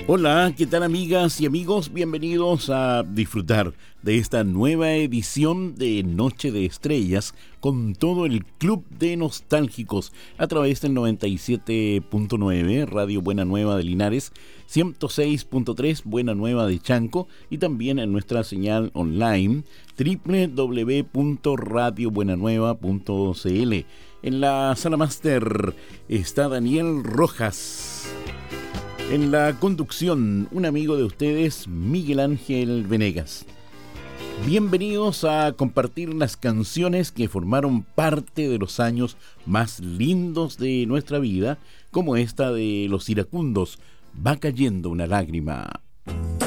Hola, ¿qué tal amigas y amigos? Bienvenidos a disfrutar de esta nueva edición de Noche de Estrellas con todo el Club de Nostálgicos a través del 97.9 Radio Buena Nueva de Linares, 106.3 Buena Nueva de Chanco y también en nuestra señal online www.radiobuenanueva.cl. En la sala máster está Daniel Rojas. En la conducción, un amigo de ustedes, Miguel Ángel Venegas. Bienvenidos a compartir las canciones que formaron parte de los años más lindos de nuestra vida, como esta de Los Iracundos, Va cayendo una lágrima.